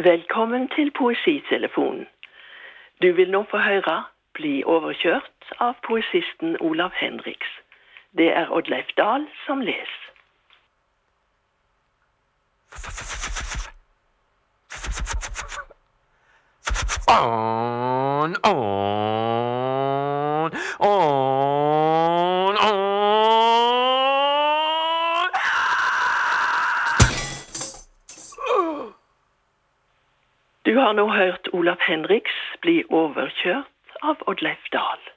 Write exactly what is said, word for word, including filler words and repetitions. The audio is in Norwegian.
Velkommen til Poesitelefonen. Du vil nå få høre Bli overkjørt av poesisten Olav Henriks. Det er Oddleif Dahl som les. On, on, on, on. Du har nå hørt Olav Henriks Bli overkjørt av Oddleif Dahl.